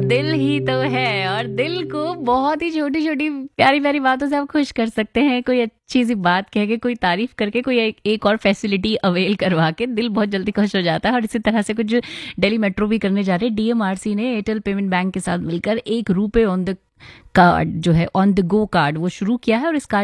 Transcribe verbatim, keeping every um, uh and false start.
दिल ही तो है, और दिल को बहुत ही छोटी छोटी प्यारी प्यारी बातों से आप खुश कर सकते हैं। कोई अच्छी सी बात कह के, कोई तारीफ करके, कोई एक, एक और फैसिलिटी अवेल करवा के दिल बहुत जल्दी खुश हो जाता है। और इसी तरह से कुछ दिल्ली मेट्रो भी करने जा रहे हैं। डीएमआरसी ने एयरटेल पेमेंट बैंक के साथ मिलकर एक रुपए ऑन द कार्ड जो है, ऑन द गो कार्ड, वो शुरू किया है। और इस कार्ड